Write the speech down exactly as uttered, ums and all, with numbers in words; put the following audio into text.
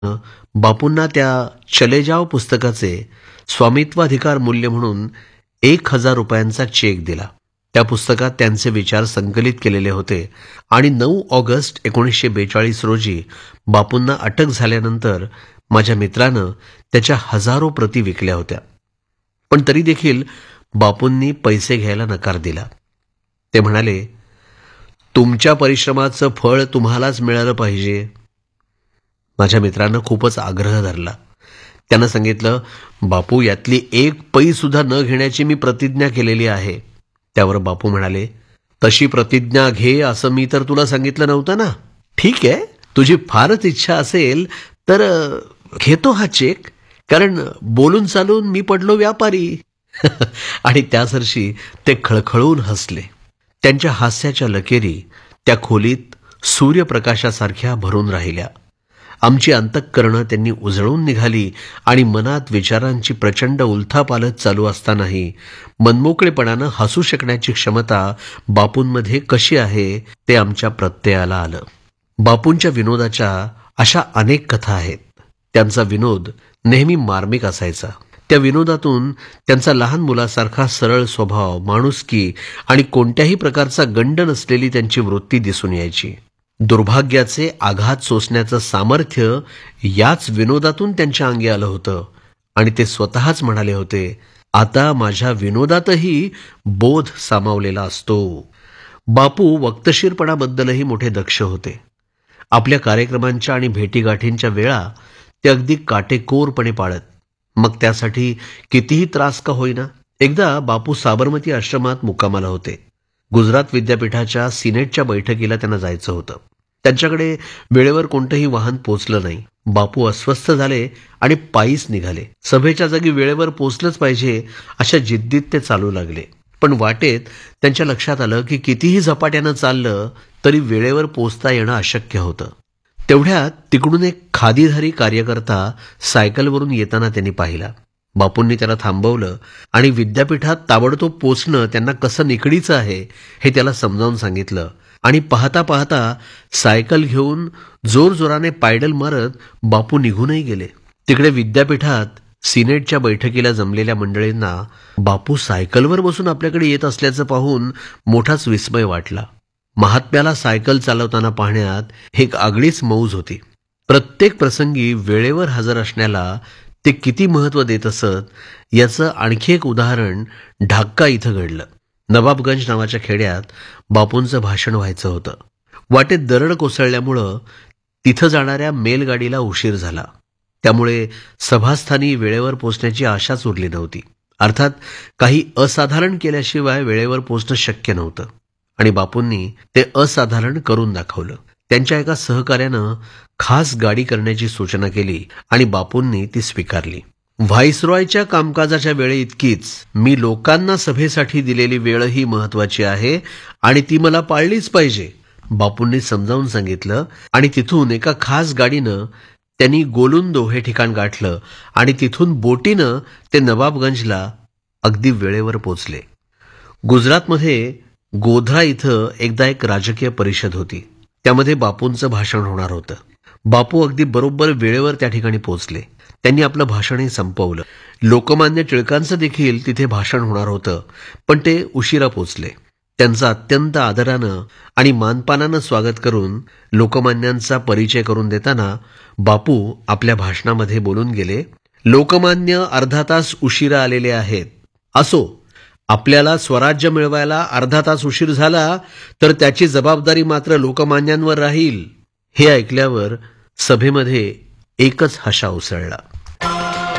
बापूंना त्या चले जाव पुस्तकाचे स्वामित्वाधिकार मूल्य म्हणून एक हजार रुपयांचा चेक दिला. त्या पुस्तकात त्यांचे विचार संकलित केलेले होते आणि नऊ ऑगस्ट एकोणीसशे बेचाळीस रोजी बापूंना अटक झाल्यानंतर माझ्या मित्रानं त्याच्या हजारो प्रती विकल्या होत्या. पण तरी देखील बापूंनी पैसे घ्यायला नकार दिला. ते म्हणाले, तुमच्या परिश्रमाचं फळ तुम्हालाच मिळालं पाहिजे. माझ्या मित्रानं खूपच आग्रह धरला. त्यानं सांगितलं, बापू, यातली एक पै सुद्धा न घेण्याची मी प्रतिज्ञा केलेली आहे. त्यावर बापू म्हणाले, तशी प्रतिज्ञा घे असं मी तर तुला सांगितलं नव्हतं ना. ठीक आहे, तुझी फारच इच्छा असेल तर घेतो हा चेक, कारण बोलून चालून मी पडलो व्यापारी. आणि त्यासरशी ते खळखळून हसले. त्यांच्या हास्याच्या लकेरी त्या खोलीत सूर्यप्रकाशासारख्या भरून राहिल्या. आमची अंतःकरणं त्यांनी उजळून निघाली आणि मनात विचारांची प्रचंड उलथापालथ चालू असतानाही मनमोकळेपणानं हसू शकण्याची क्षमता बापूंमध्ये कशी आहे ते आमच्या प्रत्ययाला आलं. बापूंच्या विनोदाच्या अशा अनेक कथा आहेत. त्यांचा विनोद नेहमी मार्मिक असायचा. त्या विनोदातून त्यांचा लहान मुलासारखा सरळ स्वभाव, माणुसकी आणि कोणत्याही प्रकारचा गंड नसलेली त्यांची वृत्ती दिसून यायची. दुर्भाग्याचे आघात सोसण्याचं सामर्थ्य याच विनोदातून त्यांच्या अंगी आलं होतं आणि ते स्वतःच म्हणाले होते, आता माझ्या विनोदातही बोध सामावलेला असतो. बापू वक्तशीरपणाबद्दलही मोठे दक्ष होते. आपल्या कार्यक्रमांच्या आणि भेटीगाठींच्या वेळा ते अगदी काटेकोरपणे पाळत. मग त्यासाठी कितीही त्रास का होईना. एकदा बापू साबरमती आश्रमात मुक्कामाला होते. गुजरात विद्यापीठाच्या सिनेटच्या बैठकीला त्यांना जायचं होतं. त्यांच्याकडे वेळेवर कोणतंही वाहन पोचलं नाही. बापू अस्वस्थ झाले आणि पायीच निघाले. सभेच्या जागी वेळेवर पोचलंच पाहिजे अशा जिद्दीत ते चालू लागले. पण वाटेत त्यांच्या लक्षात आलं की कितीही झपाट्यानं चाललं तरी वेळेवर पोचता येणं अशक्य होतं. तेवढ्यात तिकडून एक खादीधारी कार्यकर्ता सायकलवरून येताना त्यांनी पाहिला. बापूंनी त्याला थांबवलं आणि विद्यापीठात ताबडतोब पोचणं त्यांना कसं निकडीचं आहे हे त्याला समजावून सांगितलं. आणि पाहता पाहता सायकल घेऊन जोरजोराने पायडल मारत बापू निघूनही गेले. तिकडे विद्यापीठात सिनेटच्या बैठकीला जमलेल्या मंडळींना बापू सायकलवर बसून आपल्याकडे येत असल्याचं पाहून मोठाच विस्मय वाटला. महात्म्याला सायकल चालवताना पाहण्यात एक आगळीच मौज होती. प्रत्येक प्रसंगी वेळेवर हजर असण्याला ते किती महत्त्व देत असत याचं आणखी एक उदाहरण ढाक्का इथं घडलं. नवाबगंज नावाच्या खेड्यात बापूंचं भाषण व्हायचं होतं. वाटेत दरड कोसळल्यामुळं तिथं जाणाऱ्या मेलगाडीला उशीर झाला. त्यामुळे सभास्थानी वेळेवर पोचण्याची आशाच उरली नव्हती. अर्थात काही असाधारण केल्याशिवाय वेळेवर पोचणं शक्य नव्हतं आणि बापूंनी ते असाधारण करून दाखवलं. त्यांच्या एका सहकार्यानं खास गाडी करण्याची सूचना केली आणि बापूंनी ती स्वीकारली. व्हाईसरॉयच्या कामकाजाच्या वेळे इतकीच मी लोकांना सभेसाठी दिलेली वेळही महत्वाची आहे आणि ती मला पाळलीच पाहिजे, बापूंनी समजावून सांगितलं. आणि तिथून एका खास गाडीनं त्यांनी गोलुंदो हे ठिकाण गाठलं आणि तिथून बोटीनं ते नवाबगंजला अगदी वेळेवर पोचले. गुजरातमध्ये गोध्रा इथं एकदा एक राजकीय परिषद होती. त्यामध्ये बापूंचं भाषण होणार होतं. बापू अगदी बरोबर वेळेवर त्या ठिकाणी पोचले. त्यांनी आपलं भाषणही संपवलं. लोकमान्य टिळकांचं देखील तिथे भाषण होणार होतं, पण ते उशिरा पोचले. त्यांचं अत्यंत आदरानं आणि मानपानानं स्वागत करून लोकमान्यांचा परिचय करून देताना बापू आपल्या भाषणामध्ये बोलून गेले, लोकमान्य अर्धा तास उशिरा आलेले आहेत. असो, आपल्याला स्वराज्य मिळवायला अर्धा तास उशीर झाला तर त्याची जबाबदारी मात्र लोकमान्यांवर राहील. हे ऐकल्यावर सभेमध्ये एकच हशा उसळला.